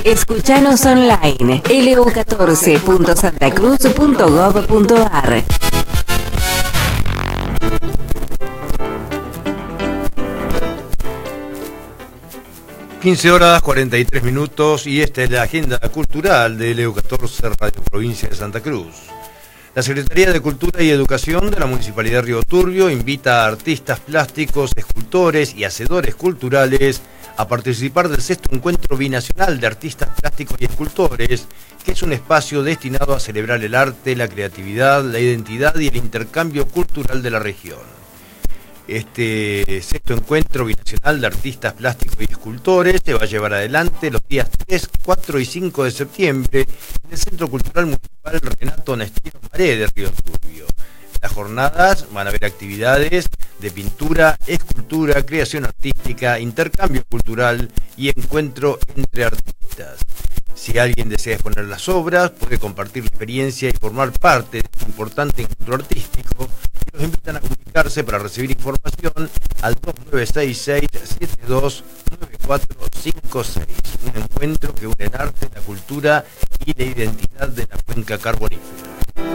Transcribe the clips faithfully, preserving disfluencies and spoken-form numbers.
Escuchanos online l u catorce punto santa cruz punto gov punto ar. quince horas cuarenta y tres minutos y esta es la agenda cultural de L U catorce Radio Provincia de Santa Cruz. La Secretaría de Cultura y Educación de la Municipalidad de Río Turbio invita a artistas plásticos, escultores y hacedores culturales a participar del sexto encuentro binacional de artistas plásticos y escultores, que es un espacio destinado a celebrar el arte, la creatividad, la identidad y el intercambio cultural de la región. Este sexto encuentro binacional de artistas plásticos y escultores se va a llevar adelante los días tres, cuatro y cinco de septiembre en el Centro Cultural Municipal Renato Nestino Maré de Río Turbio. En las jornadas van a haber actividades de pintura, escultura, creación artística, intercambio cultural y encuentro entre artistas. Si alguien desea exponer las obras, puede compartir la experiencia y formar parte de este importante encuentro artístico. Los invitan a comunicarse para recibir información al dos nueve seis seis, siete dos nueve cuatro cinco seis. Un encuentro que une el arte, la cultura y la identidad de la cuenca carbonífera.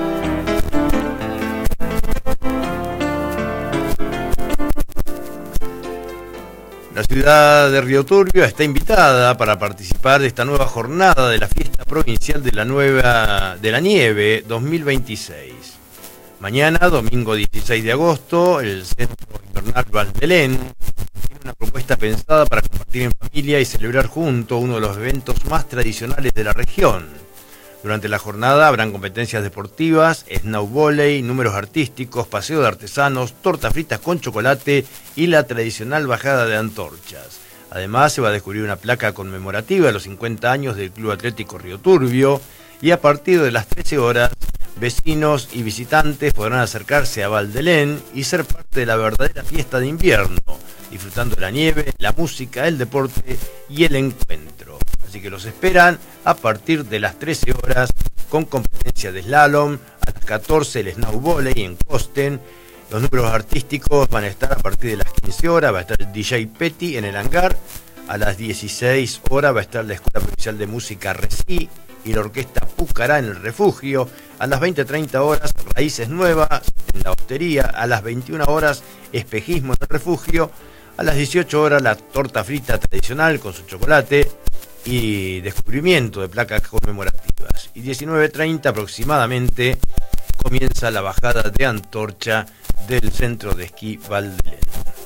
La ciudad de Río Turbio está invitada para participar de esta nueva jornada de la Fiesta Provincial de la, nueva, de la Nieve dos mil veintiséis. Mañana, domingo dieciséis de agosto, el Centro Invernal Valdelén tiene una propuesta pensada para compartir en familia y celebrar juntos uno de los eventos más tradicionales de la región. Durante la jornada habrán competencias deportivas, snowbolley, números artísticos, paseo de artesanos, tortas fritas con chocolate y la tradicional bajada de antorchas. Además, se va a descubrir una placa conmemorativa de los cincuenta años del Club Atlético Río Turbio y a partir de las trece horas, vecinos y visitantes podrán acercarse a Valdelén y ser parte de la verdadera fiesta de invierno, disfrutando de la nieve, la música, el deporte y el encuentro. Así que los esperan a partir de las trece horas con competencia de slalom, a las catorce el snowbolley en Costen. Los números artísticos van a estar a partir de las quince horas, va a estar el D J Petty en el hangar, a las dieciséis horas va a estar la Escuela Provincial de Música Reci y la Orquesta Pucará en el Refugio, a las veinte treinta horas Raíces Nuevas en la Hostería, a las veintiuna horas Espejismo en el Refugio, a las dieciocho horas la torta frita tradicional con su chocolate y descubrimiento de placas conmemorativas, y diecinueve treinta aproximadamente comienza la bajada de antorcha del centro de esquí Valdelén.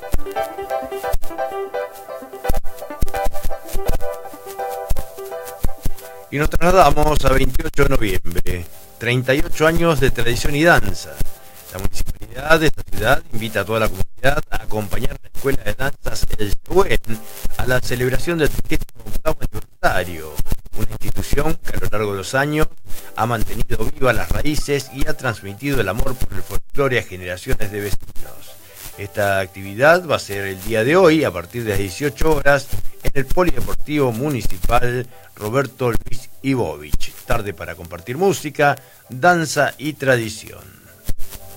Y nos trasladamos a veintiocho de noviembre, treinta y ocho años de tradición y danza. La municipalidad de esta ciudad invita a toda la comunidad a acompañar a la Escuela de Danzas El Chehuen a la celebración del trigésimo octavo aniversario, una institución que a lo largo de los años ha mantenido vivas las raíces y ha transmitido el amor por el folclore a generaciones de vecinos. Esta actividad va a ser el día de hoy, a partir de las dieciocho horas, en el Polideportivo Municipal Roberto Luis Ibovich. Tarde para compartir música, danza y tradición.